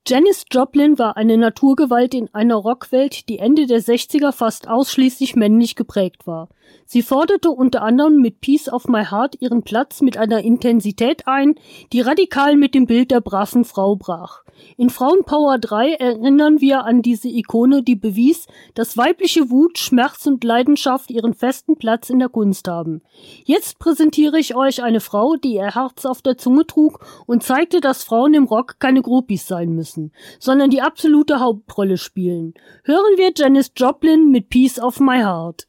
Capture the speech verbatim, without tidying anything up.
Janis Joplin war eine Naturgewalt in einer Rockwelt, die Ende der sechziger fast ausschließlich männlich geprägt war. Sie forderte unter anderem mit Piece of My Heart ihren Platz mit einer Intensität ein, die radikal mit dem Bild der braven Frau brach. In Frauenpower drei erinnern wir an diese Ikone, die bewies, dass weibliche Wut, Schmerz und Leidenschaft ihren festen Platz in der Kunst haben. Jetzt präsentiere ich euch eine Frau, die ihr Herz auf der Zunge trug und zeigte, dass Frauen im Rock keine Groupies sein müssen, sondern die absolute Hauptrolle spielen. Hören wir Janis Joplin mit Piece of My Heart.